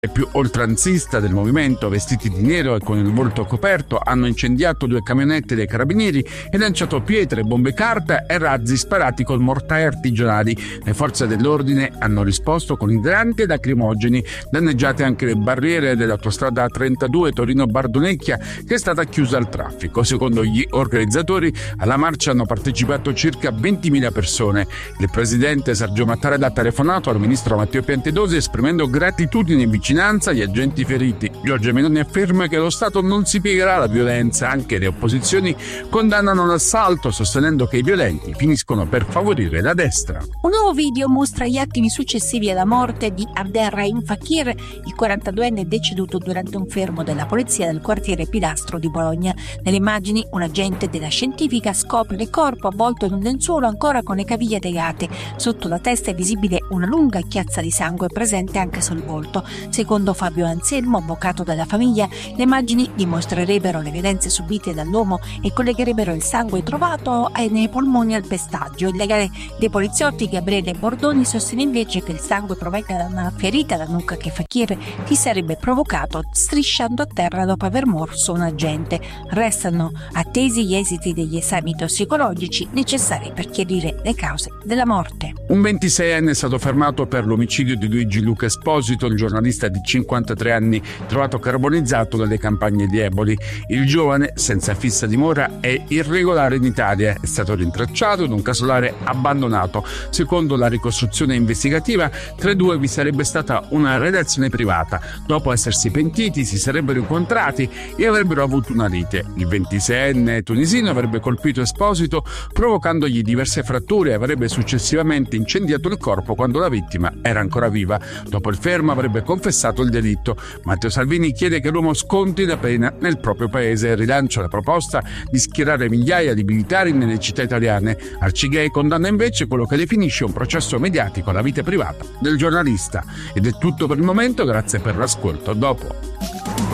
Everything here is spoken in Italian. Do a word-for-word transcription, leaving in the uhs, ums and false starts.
più oltranzista del movimento, vestiti di nero e con il volto coperto, hanno incendiato due camionette dei carabinieri e lanciato pietre, bombe carta e razzi sparati con mortai artigianali. Le forze dell'ordine hanno risposto con idranti e lacrimogeni, danneggiate anche le barriere dell'autostrada A trentadue Torino-Bardonecchia, che è stata chiusa al traffico. Secondo gli organizzatori, alla marcia hanno partecipato circa ventimila persone. Il presidente Sergio Mattarella ha telefonato al ministro Matteo Piantedosi esprimendo gratitudine e vicinanza agli agenti feriti. Giorgia Meloni afferma che lo Stato non si piegherà alla violenza. Anche le opposizioni condannano l'assalto, sostenendo che i violenti finiscono per favorire la destra. Un nuovo video mostra gli attimi successivi alla morte di Abderrahim Fakir, il quarantaduenne deceduto durante un fermo della polizia del quartiere Pilastro di Bologna. Nelle immagini un agente della scientifica scopre il corpo avvolto in un lenzuolo ancora con le caviglie legate. Sotto la testa è visibile una lunga chiazza di sangue presente anche sul volto. Secondo Fabio Anselmo, avvocato della famiglia, le immagini dimostrerebbero le violenze subite dall'uomo e collegherebbero il sangue trovato nei polmoni al pestaggio. Il legale dei poliziotti, Gabriele Bordoni, sostiene invece che il sangue provenga da una ferita alla nuca che Fakir si sarebbe provocato strisciando a terra dopo aver morso un agente. Restano attesi gli esiti degli esami tossicologici necessari per chiarire le cause della morte. Un ventiseienne è stato fermato per l'omicidio di Luigi Luca Esposito, il giornalista di cinquantatré anni trovato carbonizzato dalle campagne di Eboli. Il giovane, senza fissa dimora, è irregolare in Italia. È stato rintracciato in un casolare abbandonato. Secondo la ricostruzione investigativa, tra i due vi sarebbe stata una relazione privata. Dopo essersi pentiti, si sarebbero incontrati e avrebbero avuto una lite. Il ventiseienne tunisino avrebbe colpito Esposito, provocandogli diverse fratture e avrebbe successivamente incendiato il corpo quando la vittima era ancora viva. Dopo il fermo avrebbe confessato il delitto. Matteo Salvini chiede che l'uomo sconti la pena nel proprio paese. Rilancia la proposta di schierare migliaia di militari nelle città italiane. Arcigay condanna invece quello che definisce un processo mediatico alla vita privata del giornalista. Ed è tutto per il momento, grazie per l'ascolto. A dopo.